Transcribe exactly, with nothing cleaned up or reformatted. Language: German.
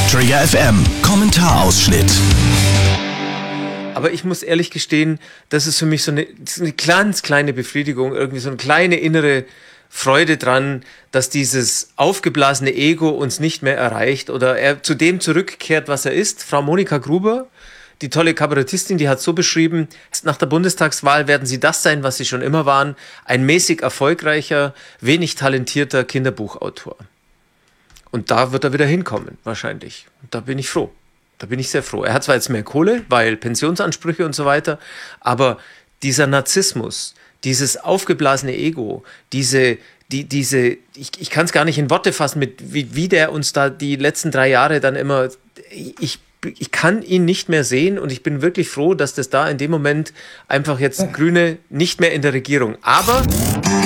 Trigger F M Kommentarausschnitt. Aber ich muss ehrlich gestehen, das ist für mich so eine, eine ganz kleine Befriedigung, irgendwie so eine kleine innere Freude dran, dass dieses aufgeblasene Ego uns nicht mehr erreicht oder er zu dem zurückkehrt, was er ist. Frau Monika Gruber, die tolle Kabarettistin, die hat so beschrieben, nach der Bundestagswahl werden sie das sein, was sie schon immer waren, ein mäßig erfolgreicher, wenig talentierter Kinderbuchautor. Und da wird er wieder hinkommen, wahrscheinlich. Und da bin ich froh. Da bin ich sehr froh. Er hat zwar jetzt mehr Kohle, weil Pensionsansprüche und so weiter, aber dieser Narzissmus, dieses aufgeblasene Ego, diese, die, diese, ich, ich kann es gar nicht in Worte fassen, mit wie, wie der uns da die letzten drei Jahre dann immer, ich, ich kann ihn nicht mehr sehen und ich bin wirklich froh, dass das da in dem Moment einfach jetzt Grüne nicht mehr in der Regierung. Aber